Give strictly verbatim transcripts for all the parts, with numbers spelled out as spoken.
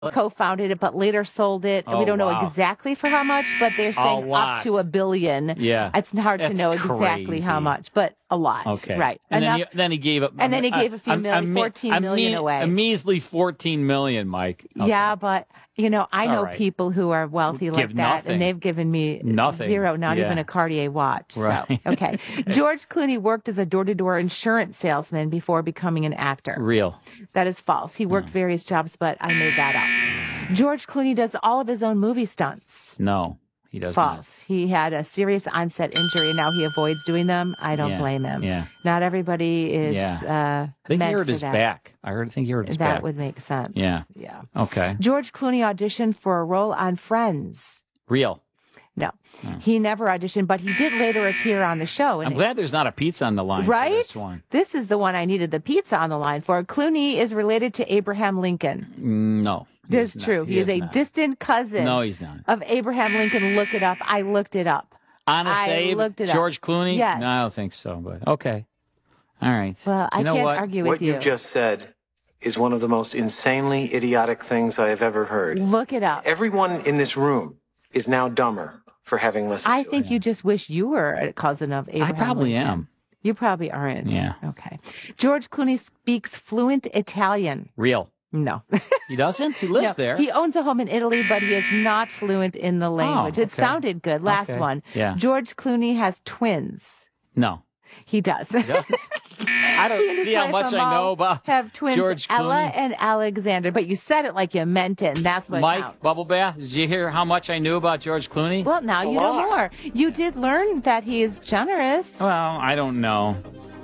co-founded it, but later sold it. Oh, we don't wow. know exactly for how much, but they're saying lot. up to a billion. Yeah. It's hard That's to know exactly crazy. how much, but a lot. Okay. Right. And then Enough- he, then he gave up. And then he gave a few million, fourteen million away. A measly fourteen million, Mike. Okay. Yeah, but, you know, I All know right. people who are wealthy Give like that, nothing. and they've given me Nothing. zero, not Yeah. even a Cartier watch. Right. So, okay. George Clooney worked as a door-to-door insurance salesman before becoming an actor. Real. That is false. He worked various jobs, but I made that up. George Clooney does all of his own movie stunts. No, he does False. He had a serious onset injury, and now he avoids doing them. I don't Yeah. blame him. Yeah. Not everybody is Yeah. uh, I think meant he hurt for his that. back. I heard. I think he hurt his That back. would make sense. Yeah. Yeah. Okay. George Clooney auditioned for a role on Friends. Real. No, he never auditioned, but he did later appear on the show. And I'm glad there's not a pizza on the line right? for this one. This is the one I needed the pizza on the line for. Clooney is related to Abraham Lincoln. Mm, No. he That's is true. not. He, is, a not. distant cousin No, he's not. of Abraham Lincoln. Look it up. I looked it up. Honest I Abe, looked it up. George Clooney? Yes. No, I don't think so, but okay. All right. Well, I you know can't what? argue with What you. you just said is one of the most insanely idiotic things I have ever heard. Look it up. Everyone in this room is now dumber for having listened I to think it. you just wish you were a cousin of Abraham I probably Lincoln. am. You probably aren't. Yeah. Okay. George Clooney speaks fluent Italian. Real. No. He doesn't? He lives No. there. He owns a home in Italy, but he is not fluent in the language. It okay. sounded good. Last Okay. one. Yeah. George Clooney has twins. No. He does. He does? I He and don't his see how wife much I Amal know about have twins, George Ella Clooney. and Alexander, but you said it like you meant it, and that's what Mike, counts. Bubble Bath, did you hear how much I knew about George Clooney? Well, now you know more. You did learn that he is generous. Well, I don't know.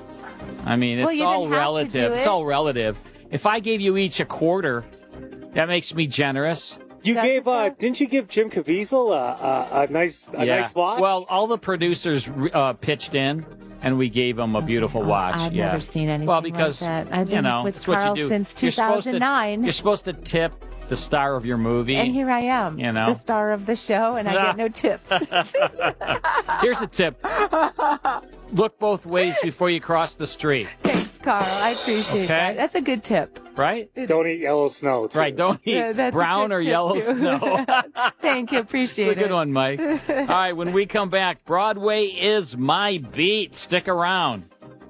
I mean, Well, it's you all didn't have to relative. do It's it. all relative. If I gave you each a quarter, that makes me generous. You That's gave, uh, okay. didn't you give Jim Caviezel a, a, a nice, a yeah. nice watch? Well, all the producers uh, pitched in, and we gave them a beautiful watch. I've yeah. never seen anything Well, because like that. I've you been know, with it's what Carl you do. since You're supposed to- two thousand nine. You're supposed to tip the star of your movie. And here I am, You know. the star of the show, and I get no tips. Here's a tip: look both ways before you cross the street. Thanks, Carl. I appreciate Okay. that. That's a good tip. Right? Don't eat yellow snow, too. Right. Don't eat Yeah, that's a brown good or tip, yellow too. snow. Thank you. Appreciate It's a good it. one, Mike. All right, when we come back, Broadway is my beat. Stick around.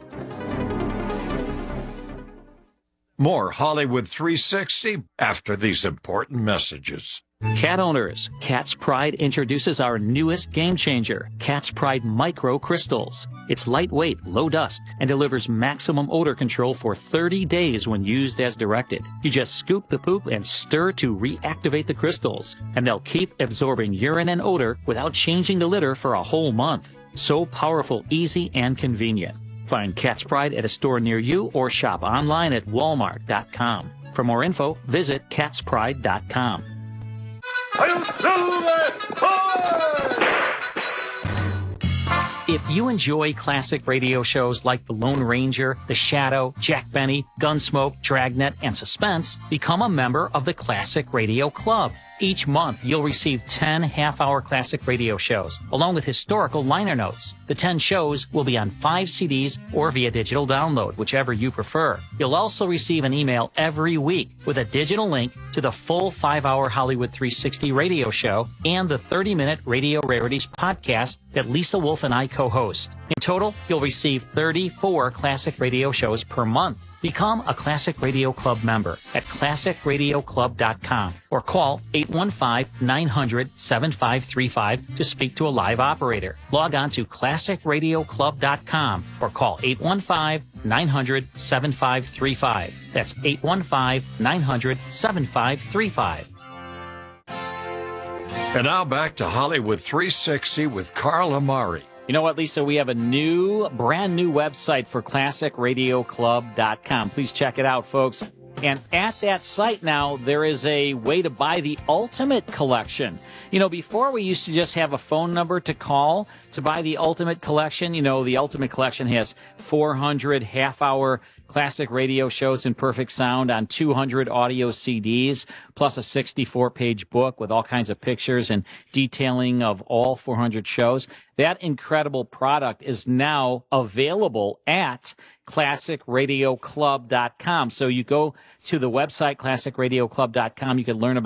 More Hollywood three sixty after these important messages. Cat owners, Cat's Pride introduces our newest game changer, Cat's Pride Micro Crystals. It's lightweight, low dust, and delivers maximum odor control for thirty days when used as directed. You just scoop the poop and stir to reactivate the crystals, and they'll keep absorbing urine and odor without changing the litter for a whole month. So powerful, easy, and convenient. Find Cat's Pride at a store near you or shop online at walmart dot com. For more info, visit cats pride dot com. If you enjoy classic radio shows like The Lone Ranger, The Shadow, Jack Benny, Gunsmoke, Dragnet, and Suspense, become a member of the Classic Radio Club. Each month, you'll receive ten half-hour classic radio shows, along with historical liner notes. The ten shows will be on five C Ds or via digital download, whichever you prefer. You'll also receive an email every week with a digital link to the full five-hour Hollywood three sixty radio show and the thirty-minute Radio Rarities podcast that Lisa Wolf and I co-host. In total, you'll receive thirty-four classic radio shows per month. Become a Classic Radio Club member at classic radio club dot com or call eight one five, nine hundred, seven five three five to speak to a live operator. Log on to classic radio club dot com or call eight one five, nine hundred, seven five three five. That's eight one five, nine hundred, seven five three five. And now back to Hollywood three sixty with Carl Amari. You know what, Lisa? We have a new, brand new website for classic radio club dot com. Please check it out, folks. And at that site now, there is a way to buy the Ultimate Collection. You know, before we used to just have a phone number to call to buy the Ultimate Collection. You know, the Ultimate Collection has four hundred half-hour classic radio shows in perfect sound on two hundred audio C Ds, plus a sixty-four page book with all kinds of pictures and detailing of all four hundred shows. That incredible product is now available at classic radio club dot com. So you go to the website, classic radio club dot com. You can learn about